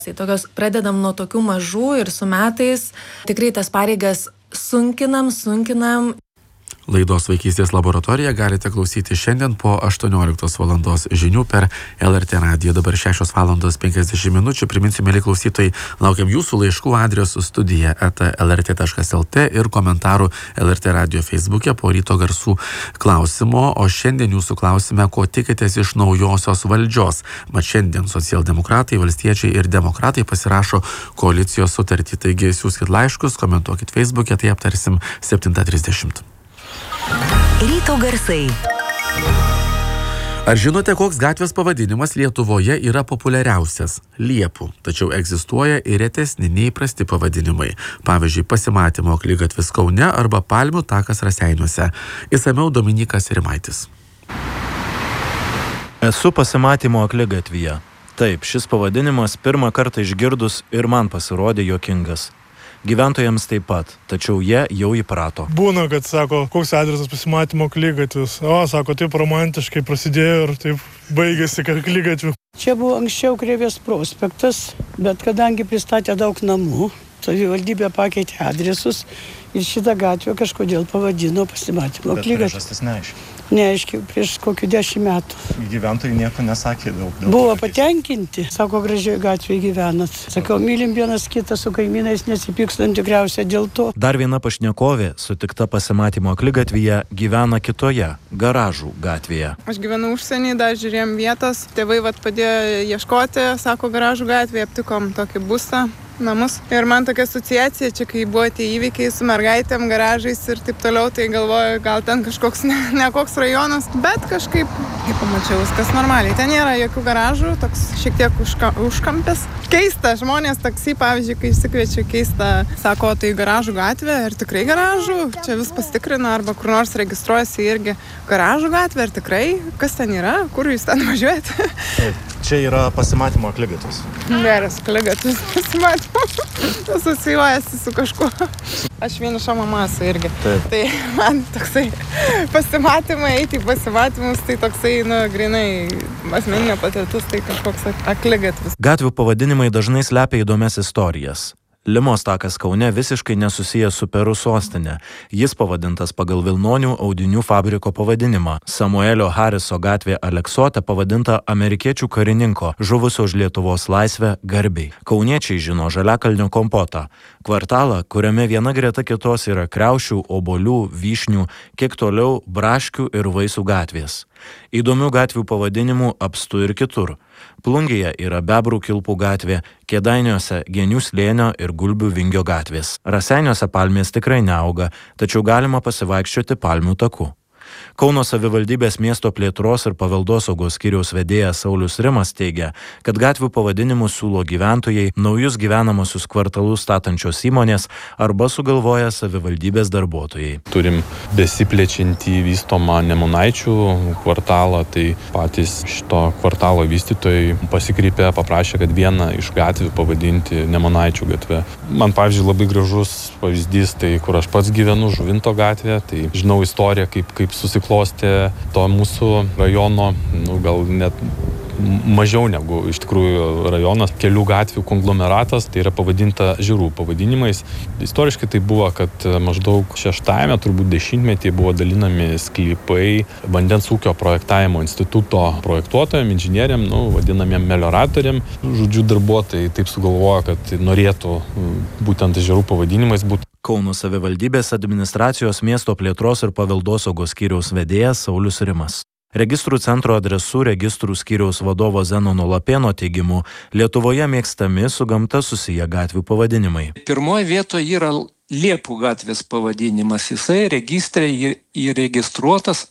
Tai tokios pradedam nuo tokių mažų ir su metais tikrai tas pareigas sunkinam. Laidos Vaikystės laboratorija galite klausyti šiandien po 18 valandos žinių per LRT radiją. Dabar 6:50. Priminsiu, mėly klausytojai, laukiam jūsų laiškų adresu studija@lrt.lt ir komentarų LRT radijo Facebook'e po ryto garsų klausimo. O šiandien jūsų klausime, ko tikitės iš naujosios valdžios. Mat šiandien socialdemokratai, valstiečiai ir demokratai pasirašo koalicijos sutartį. Taigi siųskit laiškus, komentuokit Facebook'e, tai aptarsim 7:30. Ryto garsai. Ar žinote, koks gatvės pavadinimas Lietuvoje yra populiariausias? Liepų. Tačiau egzistuoja ir retesni neįprasti pavadinimai. Pavyzdžiui, Pasimatymo akligatvis Kaune arba Palmių takas Raseiniuose. Išsamiau Dominykas Rimaitis. Esu Pasimatymo akligatvyje. Taip, šis pavadinimas pirmą kartą išgirdus ir man pasirodė juokingas. Gyventojams taip pat, tačiau jie jau įprato. Būna, kad sako, koks adresas Pasimatymo akligatvis. O, sako, taip romantiškai prasidėjo ir taip baigėsi akligatviu. Čia buvo anksčiau Krėvės prospektas, bet kadangi pristatė daug namų, savivaldybė pakeitė adresus ir šitą gatvę kažkodėl pavadino Pasimatymo akligatviu. Bet priežastis neaiški. Neaiškiai, prieš kokių 10 metų. Gyventojai nieko nesakė daug. Buvo patenkinti, sako, gražiai gatvėje gyvenat. Sakau, mylim vienas kitą, su kaimynais nesipykstam tikriausiai dėl to. Dar viena pašnekovė, sutikta Pasimatymo akligatvyje, gyvena kitoje, Garažų gatvėje. Aš gyvenu užsienį, dar žiūrėjom vietos. Tėvai padėjo ieškoti, sako, Garažų gatvėje, aptikom tokį būstą. Namus. Ir man tokia asociacija, čia kai buvo tie įvykiai su mergaitėm, garažais ir taip toliau, tai galvoju, gal ten kažkoks nekoks rajonas, bet kažkaip, kaip pamačiau, viskas normaliai. Ten nėra jokių garažų, toks šiek tiek užkampės. Keista, žmonės taksi, pavyzdžiui, kai išsikviečia keista, sako, tai Garažų gatvė, ir tikrai garažų, čia vis pasitikrina, arba kur nors registruojasi irgi Garažų gatvė, ir tikrai, kas ten yra, kur jūs ten važiuojate. Taip, čia yra Pasimatymo akligatvis. Geras akligatvis, Pasimatymo. Asocijuojasi su kažkuo. Aš vieniša mama esu irgi. Taip. Tai man toksai pasimatymai, eiti į pasimatymus, tai toksai, grinai asmeninė patirtis, tai kažkoks akligatvis. Gatvių pavadinimai dažnai slepia įdomias istorijas. Limos takas Kaune visiškai nesusijęs su Peru sostinė. Jis pavadintas pagal vilnonių audinių fabriko pavadinimą. Samuelio Hariso gatvė Aleksote pavadinta amerikiečių karininko, žuvusio už Lietuvos laisvę garbei. Kauniečiai žino Žaliakalnio kompotą. Kvartalą, kuriame viena greta kitos yra kriaušių, obuolių, vyšnių, kiek toliau braškių ir vaisių gatvės. Įdomių gatvių pavadinimų apstu ir kitur. Plungėje yra Bebrų kilpų gatvė, Kėdainiuose Genių slėnio ir Gulbių Vingio gatvės. Raseiniuose palmės tikrai neauga, tačiau galima pasivaikščioti Palmių taku. Kauno savivaldybės miesto plėtros ir paveldosaugos skyriaus vedėjas Saulius Rimas teigia, kad gatvių pavadinimus siūlo gyventojai, naujus gyvenamosius kvartalus statančios įmonės arba sugalvoja savivaldybės darbuotojai. Turim besiplečiantį vystomą Nemunaičių kvartalą, tai patys šito kvartalo vystytojai pasikreipė, paprašė, kad vieną iš gatvių pavadinti Nemunaičių gatvę. Man, pavyzdžiui, labai gražus pavyzdys, tai kur aš pats gyvenu, Žuvinto gatvė, tai žinau istoriją, kaip susiklostė to mūsų rajono, gal net mažiau negu iš tikrųjų rajonas, kelių gatvių konglomeratas, tai yra pavadinta žirų pavadinimais. Istoriškai tai buvo, kad maždaug 6-ame, turbūt 10-metį buvo dalinami sklypai vandens ūkio projektavimo instituto projektuotojam, inžinieriam, vadinamiem melioratoriam. Žodžiu, darbuotojai taip sugalvojo, kad norėtų būtent žirų pavadinimais būti. Kauno savivaldybės administracijos miesto plėtros ir paveldosaugos skyriaus vedėjas Saulius Rimas. Registrų centro adresų registrų skyriaus vadovo Zenono Lapėno teigimu, Lietuvoje mėgstami su gamta susiję gatvių pavadinimai. Pirmoje vietoje yra Liepų gatvės pavadinimas. Jisai registre įregistruotas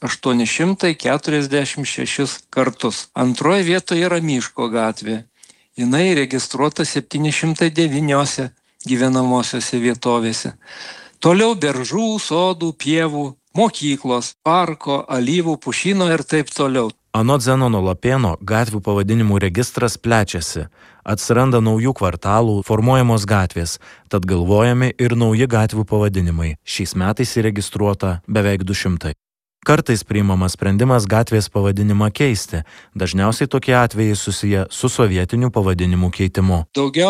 846 kartus. Antroje vietoje yra Miško gatvė. Jinai registruota 709 gyvenamosiose vietovėse. Toliau beržų, sodų, pievų, mokyklos, parko, alyvų, pušyno ir taip toliau. Anot Zenono Lapėno, gatvių pavadinimų registras plečiasi. Atsiranda naujų kvartalų, formuojamos gatvės, tad galvojami ir nauji gatvių pavadinimai. Šiais metais įregistruota beveik 200. Kartais priimamas sprendimas gatvės pavadinimą keisti. Dažniausiai tokie atvejai susiję su sovietinių pavadinimų keitimu. Daugiau